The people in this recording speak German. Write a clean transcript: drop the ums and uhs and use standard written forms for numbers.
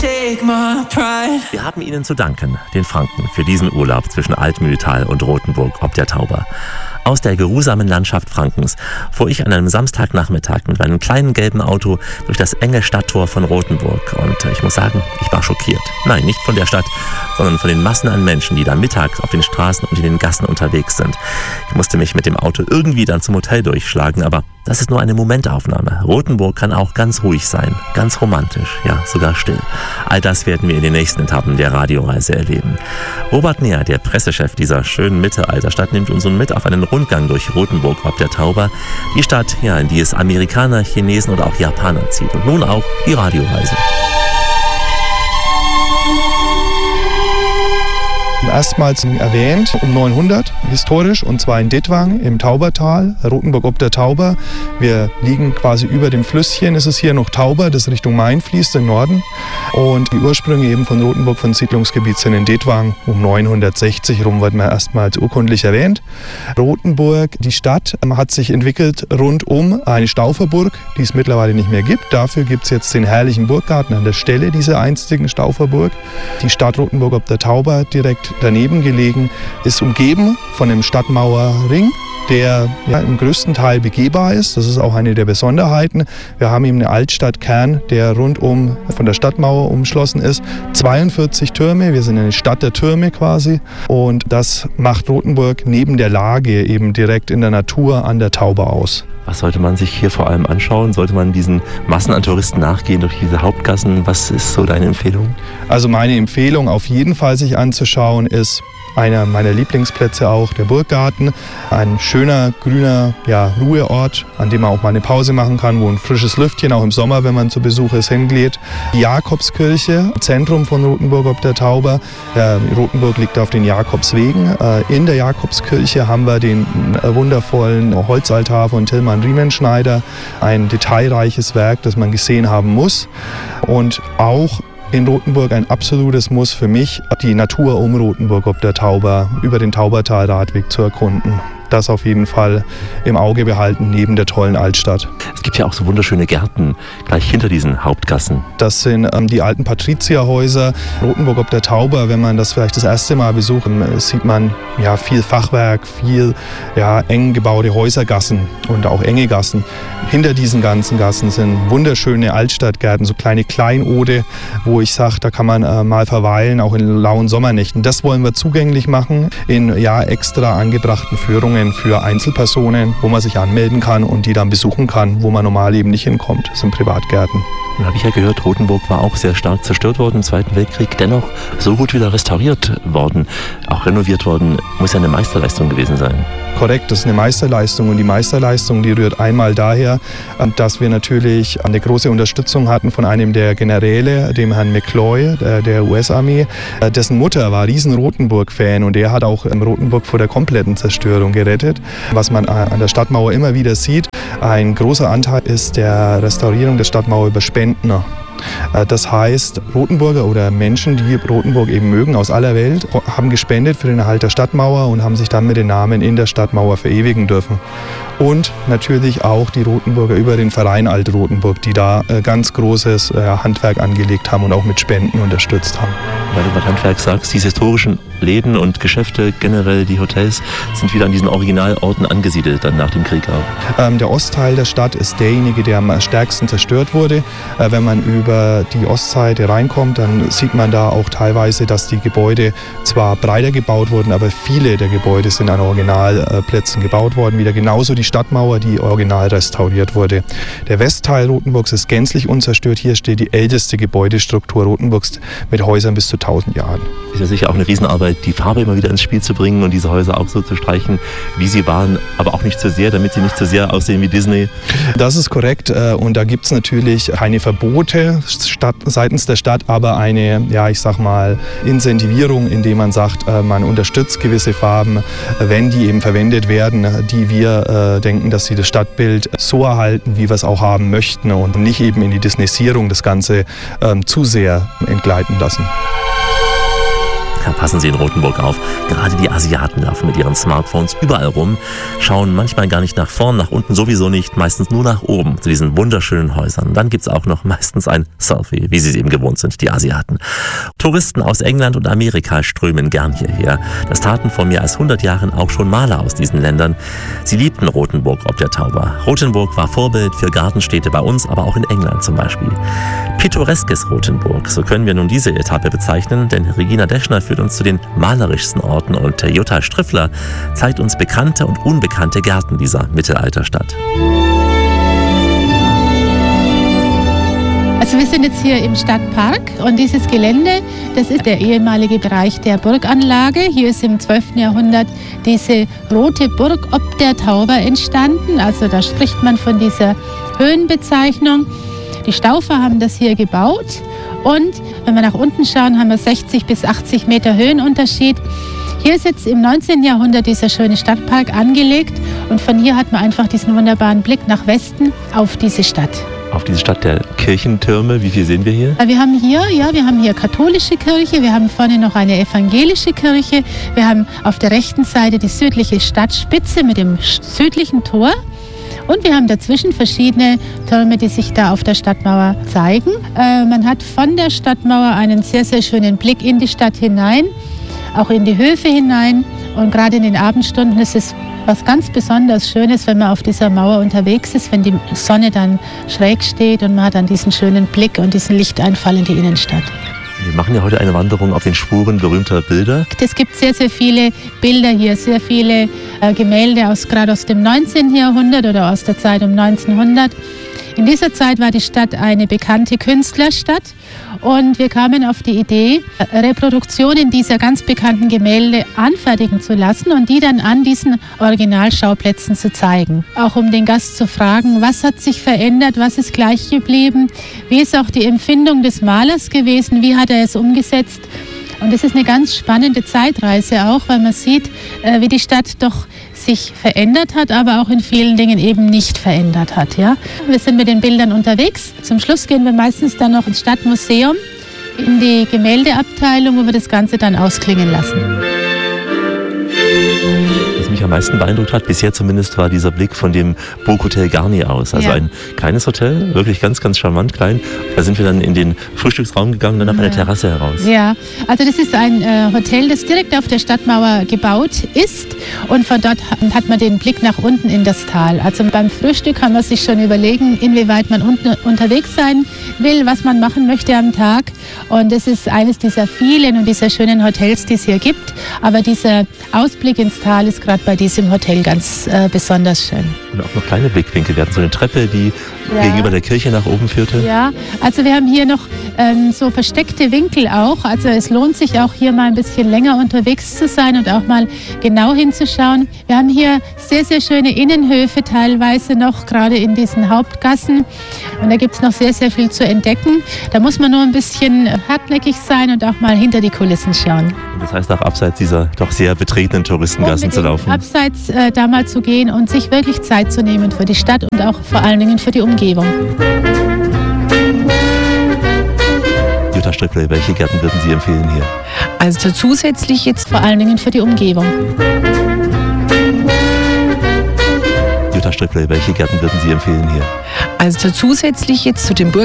Wir haben Ihnen zu danken, den Franken, für diesen Urlaub zwischen Altmühltal und Rothenburg ob der Tauber. Aus der geruhsamen Landschaft Frankens fuhr ich an einem Samstagnachmittag mit meinem kleinen gelben Auto durch das enge Stadttor von Rothenburg. Und ich muss sagen, ich war schockiert. Nein, nicht von der Stadt, sondern von den Massen an Menschen, die da mittags auf den Straßen und in den Gassen unterwegs sind. Ich musste mich mit dem Auto irgendwie dann zum Hotel durchschlagen, aber das ist nur eine Momentaufnahme. Rothenburg kann auch ganz ruhig sein, ganz romantisch, ja, sogar still. All das werden wir in den nächsten Etappen der Radioreise erleben. Robert Neher, der Pressechef dieser schönen Mittelalterstadt, nimmt uns nun mit auf einen Rundgang durch Rothenburg ob der Tauber. Die Stadt, ja, in die es Amerikaner, Chinesen oder auch Japaner zieht. Und nun auch die Radioreise. Erstmals erwähnt um 900 historisch, und zwar in Dittwang im Taubertal, Rothenburg ob der Tauber. Wir liegen quasi über dem Flüsschen, ist es hier noch Tauber, das Richtung Main fließt im Norden. Und die Ursprünge eben von Rothenburg, von Siedlungsgebiet, sind in Dittwang um 960 rum, wird man erstmals urkundlich erwähnt. Rothenburg, die Stadt, hat sich entwickelt rund um eine Stauferburg, die es mittlerweile nicht mehr gibt. Dafür gibt es jetzt den herrlichen Burggarten an der Stelle dieser einstigen Stauferburg. Die Stadt Rothenburg ob der Tauber, direkt daneben gelegen, ist umgeben von einem Stadtmauerring, der ja im größten Teil begehbar ist. Das ist auch eine der Besonderheiten. Wir haben eben einen Altstadtkern, der rundum von der Stadtmauer umschlossen ist. 42 Türme, wir sind eine Stadt der Türme quasi. Und das macht Rothenburg neben der Lage eben direkt in der Natur an der Tauber aus. Was sollte man sich hier vor allem anschauen? Sollte man diesen Massen an Touristen nachgehen durch diese Hauptgassen? Was ist so deine Empfehlung? Also meine Empfehlung auf jeden Fall sich anzuschauen ist einer meiner Lieblingsplätze auch, der Burggarten. Ein schöner, grüner Ruheort, an dem man auch mal eine Pause machen kann, wo ein frisches Lüftchen auch im Sommer, wenn man zu Besuch ist, hingeht. Die Jakobskirche, Zentrum von Rothenburg ob der Tauber. Rothenburg liegt auf den Jakobswegen. In der Jakobskirche haben wir den wundervollen Holzaltar von Tilman Riemenschneider. Ein detailreiches Werk, das man gesehen haben muss. Und auch in Rothenburg ein absolutes Muss für mich, die Natur um Rothenburg ob der Tauber, über den Taubertal-Radweg zu erkunden. Das auf jeden Fall im Auge behalten, neben der tollen Altstadt. Es gibt ja auch so wunderschöne Gärten gleich hinter diesen Hauptgassen. Das sind die alten Patrizierhäuser. Rothenburg ob der Tauber, wenn man das vielleicht das erste Mal besucht, sieht man viel Fachwerk, viel eng gebaute Häusergassen und auch enge Gassen. Hinter diesen ganzen Gassen sind wunderschöne Altstadtgärten, so kleine Kleinode, wo ich sage, da kann man mal verweilen, auch in lauen Sommernächten. Das wollen wir zugänglich machen in extra angebrachten Führungen für Einzelpersonen, wo man sich anmelden kann und die dann besuchen kann, wo man normal eben nicht hinkommt. Das sind Privatgärten. Dann habe ich ja gehört, Rothenburg war auch sehr stark zerstört worden im Zweiten Weltkrieg, dennoch so gut wieder restauriert worden, auch renoviert worden. Muss ja eine Meisterleistung gewesen sein. Korrekt, das ist eine Meisterleistung, und die Meisterleistung, die rührt einmal daher, dass wir natürlich eine große Unterstützung hatten von einem der Generäle, dem Herrn McCloy, der US-Armee. Dessen Mutter war riesen Rothenburg-Fan, und der hat auch Rothenburg vor der kompletten Zerstörung gerettet. Was man an der Stadtmauer immer wieder sieht, ein großer Anteil ist der Restaurierung der Stadtmauer über Spendner. Das heißt, Rothenburger oder Menschen, die Rothenburg eben mögen aus aller Welt, haben gespendet für den Erhalt der Stadtmauer und haben sich dann mit den Namen in der Stadtmauer verewigen dürfen. Und natürlich auch die Rothenburger über den Verein Alt-Rothenburg, die da ganz großes Handwerk angelegt haben und auch mit Spenden unterstützt haben. Weil du bei Handwerk sagst, diese historischen Läden und Geschäfte, generell die Hotels, sind wieder an diesen Originalorten angesiedelt, dann nach dem Krieg auch. Der Ostteil der Stadt ist derjenige, der am stärksten zerstört wurde. Wenn man über die Ostseite reinkommt, dann sieht man da auch teilweise, dass die Gebäude zwar breiter gebaut wurden, aber viele der Gebäude sind an Originalplätzen gebaut worden. Wieder genauso die Stadtmauer, die original restauriert wurde. Der Westteil Rothenburgs ist gänzlich unzerstört. Hier steht die älteste Gebäudestruktur Rothenburgs mit Häusern bis zu 1000 Jahren. Ist ja sicher auch eine Riesenarbeit, die Farbe immer wieder ins Spiel zu bringen und diese Häuser auch so zu streichen, wie sie waren, aber auch nicht zu sehr, damit sie nicht zu sehr aussehen wie Disney. Das ist korrekt, und da gibt es natürlich keine Verbote seitens der Stadt, aber eine, Incentivierung, indem man sagt, man unterstützt gewisse Farben, wenn die eben verwendet werden, die wir denken, dass sie das Stadtbild so erhalten, wie wir es auch haben möchten, und nicht eben in die Disneysierung das Ganze zu sehr entgleiten lassen. Amerika passen Sie in Rothenburg auf. Gerade die Asiaten laufen mit ihren Smartphones überall rum, schauen manchmal gar nicht nach vorn, nach unten sowieso nicht, meistens nur nach oben zu diesen wunderschönen Häusern. Dann gibt's auch noch meistens ein Selfie, wie sie es eben gewohnt sind, die Asiaten. Touristen aus England und Amerika strömen gern hierher. Das taten vor mehr als 100 Jahren auch schon Maler aus diesen Ländern. Sie liebten Rothenburg ob der Tauber. Rothenburg war Vorbild für Gartenstädte bei uns, aber auch in England zum Beispiel. Pittoreskes Rothenburg, so können wir nun diese Etappe bezeichnen, denn Regina Deschner führt uns zu den malerischsten Orten und Jutta Striffler zeigt uns bekannte und unbekannte Gärten dieser Mittelalterstadt. Also wir sind jetzt hier im Stadtpark und dieses Gelände, das ist der ehemalige Bereich der Burganlage. Hier ist im 12. Jahrhundert diese rote Burg ob der Tauber entstanden. Also da spricht man von dieser Höhenbezeichnung. Die Staufer haben das hier gebaut und wenn wir nach unten schauen, haben wir 60 bis 80 Meter Höhenunterschied. Hier ist jetzt im 19. Jahrhundert dieser schöne Stadtpark angelegt und von hier hat man einfach diesen wunderbaren Blick nach Westen auf diese Stadt. Auf diese Stadt der Kirchentürme, wie viel sehen wir hier? Wir haben hier katholische Kirche, wir haben vorne noch eine evangelische Kirche, wir haben auf der rechten Seite die südliche Stadtspitze mit dem südlichen Tor. Und wir haben dazwischen verschiedene Türme, die sich da auf der Stadtmauer zeigen. Man hat von der Stadtmauer einen sehr, sehr schönen Blick in die Stadt hinein, auch in die Höfe hinein. Und gerade in den Abendstunden ist es was ganz besonders Schönes, wenn man auf dieser Mauer unterwegs ist, wenn die Sonne dann schräg steht und man hat dann diesen schönen Blick und diesen Lichteinfall in die Innenstadt. Wir machen ja heute eine Wanderung auf den Spuren berühmter Bilder. Es gibt sehr, sehr viele Bilder hier, sehr viele Gemälde gerade aus dem 19. Jahrhundert oder aus der Zeit um 1900. In dieser Zeit war die Stadt eine bekannte Künstlerstadt und wir kamen auf die Idee, Reproduktionen dieser ganz bekannten Gemälde anfertigen zu lassen und die dann an diesen Originalschauplätzen zu zeigen. Auch um den Gast zu fragen, was hat sich verändert, was ist gleich geblieben, wie ist auch die Empfindung des Malers gewesen, wie hat er es umgesetzt. Und es ist eine ganz spannende Zeitreise auch, weil man sieht, wie die Stadt doch sich verändert hat, aber auch in vielen Dingen eben nicht verändert hat. Ja? Wir sind mit den Bildern unterwegs. Zum Schluss gehen wir meistens dann noch ins Stadtmuseum, in die Gemäldeabteilung, wo wir das Ganze dann ausklingen lassen. Was mich am meisten beeindruckt hat, bisher zumindest, war dieser Blick von dem Burghotel Garni aus. Also ein kleines Hotel, wirklich ganz, ganz charmant klein. Da sind wir dann in den Frühstücksraum gegangen, dann auf eine Terrasse heraus. Ja, also das ist ein Hotel, das direkt auf der Stadtmauer gebaut ist und von dort hat man den Blick nach unten in das Tal. Also beim Frühstück kann man sich schon überlegen, inwieweit man unten unterwegs sein will, was man machen möchte am Tag. Und es ist eines dieser vielen und dieser schönen Hotels, die es hier gibt. Aber dieser Ausblick ins Tal ist gerade bei diesem Hotel ganz besonders schön. Und auch noch kleine Blickwinkel. Wir hatten so eine Treppe, die gegenüber der Kirche nach oben führte. Ja, also wir haben hier noch so versteckte Winkel auch. Also es lohnt sich auch hier mal ein bisschen länger unterwegs zu sein und auch mal genau hinzuschauen. Wir haben hier sehr, sehr schöne Innenhöfe teilweise noch, gerade in diesen Hauptgassen. Und da gibt es noch sehr, sehr viel zu entdecken. Da muss man nur ein bisschen hartnäckig sein und auch mal hinter die Kulissen schauen. Das heißt auch abseits dieser doch sehr betretenen Touristengassen zu laufen. Abseits da mal zu gehen und sich wirklich Zeit zu nehmen für die Stadt und auch vor allen Dingen für die Umgebung. Jutta Striffler, welche Gärten würden Sie empfehlen hier? Also zusätzlich jetzt vor allen Dingen für die Umgebung. Jutta Striffler, welche Gärten würden Sie empfehlen hier? Also zusätzlich jetzt zu den